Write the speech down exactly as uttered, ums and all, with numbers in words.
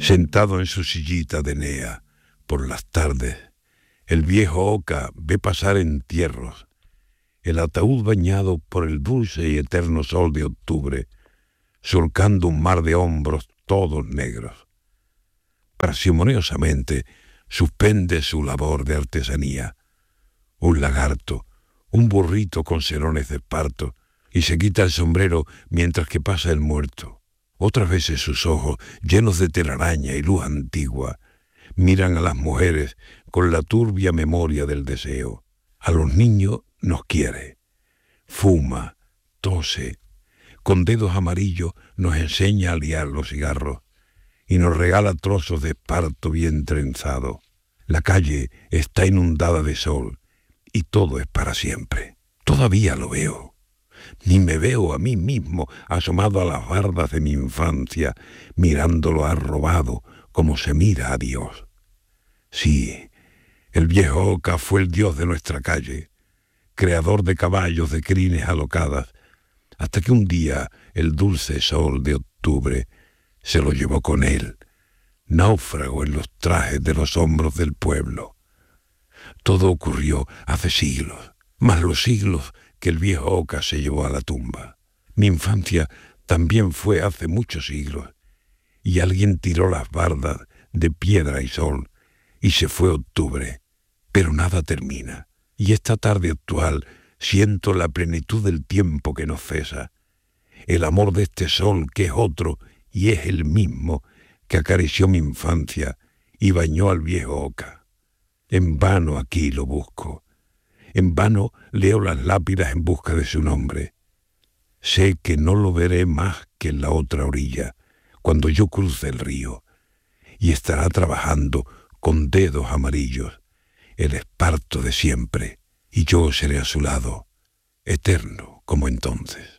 Sentado en su sillita de Enea, por las tardes, el viejo Oca ve pasar entierros, el ataúd bañado por el dulce y eterno sol de octubre, surcando un mar de hombros todos negros. Parsimoniosamente suspende su labor de artesanía. Un lagarto, un burrito con serones de esparto, y se quita el sombrero mientras que pasa el muerto. Otras veces sus ojos, llenos de telaraña y luz antigua, miran a las mujeres con la turbia memoria del deseo. A los niños nos quiere. Fuma, tose, con dedos amarillos nos enseña a liar los cigarros y nos regala trozos de esparto bien trenzado. La calle está inundada de sol y todo es para siempre. Todavía lo veo. Ni me veo a mí mismo asomado a las bardas de mi infancia, mirándolo arrobado como se mira a Dios. Sí, el viejo Oca fue el dios de nuestra calle, creador de caballos de crines alocadas, hasta que un día el dulce sol de octubre se lo llevó con él, náufrago en los trajes de los hombros del pueblo. Todo ocurrió hace siglos, más los siglos que el viejo Oca se llevó a la tumba. Mi infancia también fue hace muchos siglos, y alguien tiró las bardas de piedra y sol, y se fue octubre, pero nada termina. Y esta tarde actual siento la plenitud del tiempo que no cesa, el amor de este sol que es otro y es el mismo que acarició mi infancia y bañó al viejo Oca. En vano aquí lo busco, en vano leo las lápidas en busca de su nombre. Sé que no lo veré más que en la otra orilla, cuando yo cruce el río, y estará trabajando con dedos amarillos el esparto de siempre, y yo seré a su lado, eterno como entonces.